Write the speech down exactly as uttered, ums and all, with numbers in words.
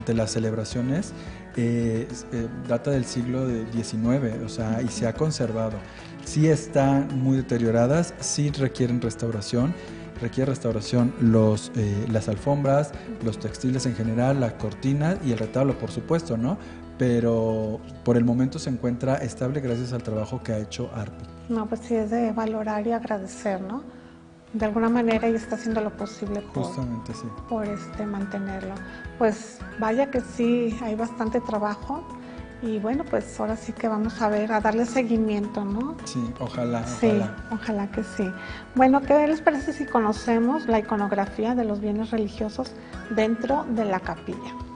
de las celebraciones eh, eh, data del siglo diecinueve, o sea, y se ha conservado. Sí están muy deterioradas, sí requieren restauración, requiere restauración los, eh, las alfombras, los textiles en general, la cortina y el retablo, por supuesto, ¿no? Pero por el momento se encuentra estable gracias al trabajo que ha hecho ARPI. No, pues sí, es de valorar y agradecer, ¿no? De alguna manera ella está haciendo lo posible por, Justamente, sí. por este, mantenerlo. Pues vaya que sí, hay bastante trabajo y bueno, pues ahora sí que vamos a ver, a darle seguimiento, ¿no? Sí, ojalá, Sí, ojalá. ojalá que sí. Bueno, ¿qué les parece si conocemos la iconografía de los bienes religiosos dentro de la capilla?